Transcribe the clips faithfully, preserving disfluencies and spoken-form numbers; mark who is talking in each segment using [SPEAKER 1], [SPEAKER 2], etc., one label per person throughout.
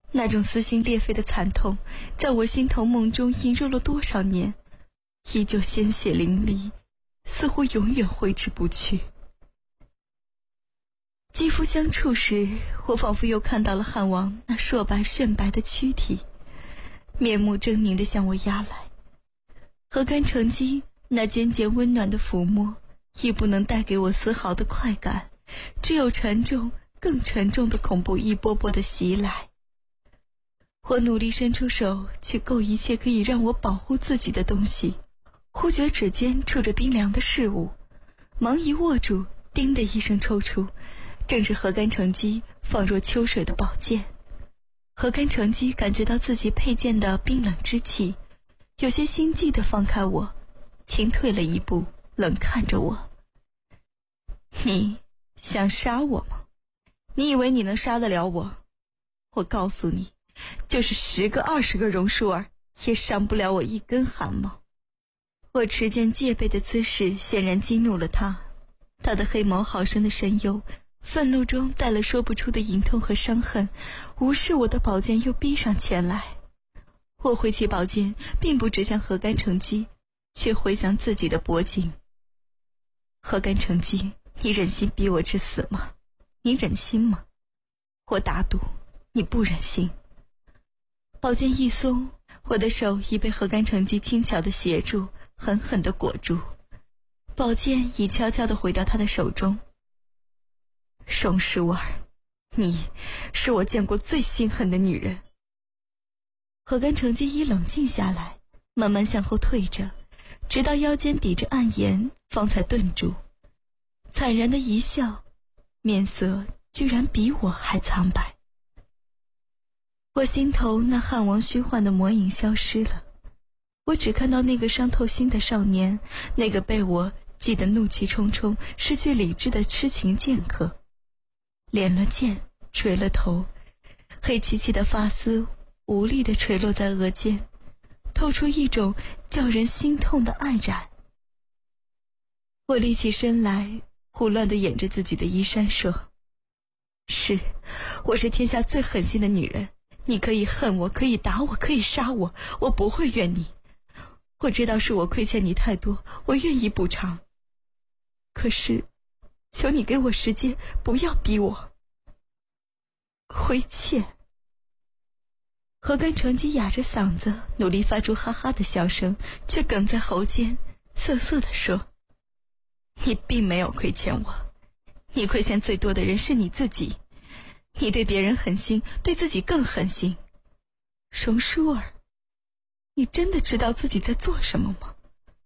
[SPEAKER 1] 那种撕心裂肺的惨痛，在我心头梦中萦绕了多少年，依旧鲜血淋漓，似乎永远挥之不去。肌肤相触时，我仿佛又看到了汉王那硕白炫白的躯体，面目狰狞地向我压来。何干乘机那尖尖温暖的抚摸，亦不能带给我丝毫的快感，只有沉重更沉重的恐怖一波波的袭来。我努力伸出手去够一切可以让我保护自己的东西，忽觉指尖触着冰凉的事物，忙一握住，叮的一声抽出，正是何干乘机放若秋水的宝剑。何干乘机感觉到自己佩剑的冰冷之气，有些心悸地放开我，轻退了一步，冷看着我。你想杀我吗？你以为你能杀得了我？我告诉你，就是十个二十个榕树儿也伤不了我一根汗毛。我持剑戒备的姿势显然激怒了他，他的黑眸好生的深幽，愤怒中带了说不出的隐痛和伤恨，无视我的宝剑又逼上前来。我挥起宝剑，并不指向何干乘机，却挥向自己的脖颈。何干乘机，你忍心逼我至死吗？你忍心吗？我打赌你不忍心。宝剑一松，我的手已被何干乘机轻巧地协住，狠狠地裹住，宝剑已悄悄地回到他的手中。宋诗儿，你是我见过最心狠的女人。何干乘机一冷静下来，慢慢向后退着，直到腰间抵着暗岩，方才顿住，惨然的一笑，面色居然比我还苍白。我心头那汉王虚幻的魔影消失了，我只看到那个伤透心的少年，那个被我记得怒气冲冲、失去理智的痴情剑客。敛了剑，垂了头，黑漆漆的发丝无力地垂落在额间，透出一种叫人心痛的黯然。我立起身来，胡乱地掩着自己的衣衫说：是，我是天下最狠心的女人，你可以恨我，可以打我，可以杀我，我不会怨你。我知道是我亏欠你太多，我愿意补偿。可是求你给我时间，不要逼我。亏欠。何干乘机哑着嗓子，努力发出哈哈的笑声，却哽在喉间，涩涩地说：你并没有亏欠我，你亏欠最多的人是你自己。你对别人狠心，对自己更狠心。荣淑儿，你真的知道自己在做什么吗？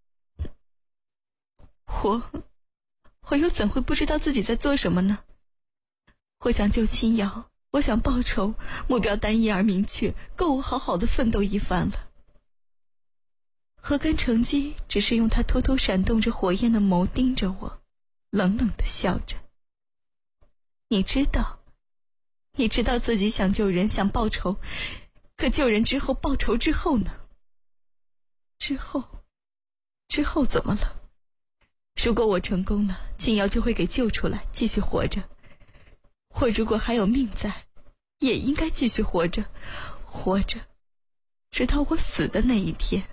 [SPEAKER 1] 我我又怎会不知道自己在做什么呢？我想救青瑶，我想报仇，目标单一而明确，够我好好的奋斗一番了。何干乘机只是用他偷偷闪动着火焰的眸盯着我，冷冷地笑着。你知道，你知道自己想救人，想报仇，可救人之后，报仇之后呢？之后，之后怎么了？如果我成功了，青瑶就会给救出来，继续活着。我如果还有命在，也应该继续活着，活着，直到我死的那一天。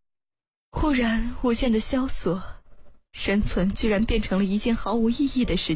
[SPEAKER 1] 忽然无限的萧索，生存居然变成了一件毫无意义的事情。